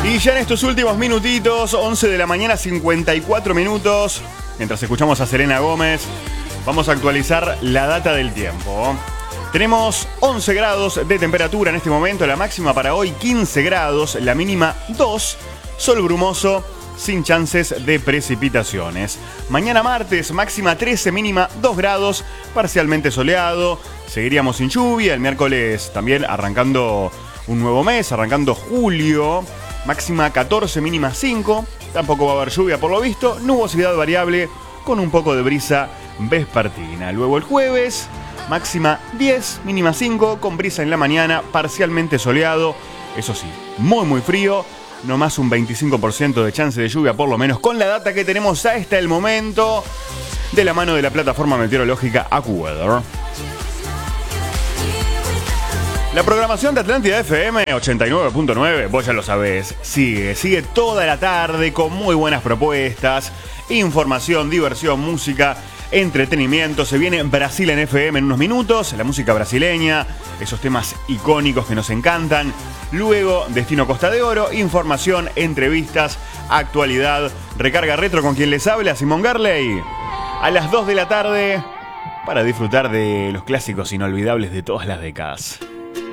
Y ya en estos últimos minutitos, 11 de la mañana, 54 minutos, mientras escuchamos a Selena Gómez, vamos a actualizar la data del tiempo. Tenemos 11 grados de temperatura en este momento, la máxima para hoy 15 grados, la mínima 2, sol brumoso, sin chances de precipitaciones. Mañana martes, máxima 13, mínima 2 grados, parcialmente soleado, seguiríamos sin lluvia. El miércoles también arrancando un nuevo mes, arrancando julio, máxima 14, mínima 5, tampoco va a haber lluvia por lo visto, nubosidad variable con un poco de brisa vespertina. Luego el jueves, máxima 10, mínima 5, con brisa en la mañana, parcialmente soleado, eso sí, muy frío, no más un 25% de chance de lluvia por lo menos, con la data que tenemos hasta el momento, de la mano de la plataforma meteorológica AccuWeather. La programación de Atlántida FM 89.9, vos ya lo sabés, sigue toda la tarde con muy buenas propuestas, información, diversión, música, entretenimiento. Se viene Brasil en FM en unos minutos, la música brasileña, esos temas icónicos que nos encantan. Luego, Destino Costa de Oro, información, entrevistas, actualidad, recarga retro con quien les habla, Simón Garley. A las 2 de la tarde, para disfrutar de los clásicos inolvidables de todas las décadas.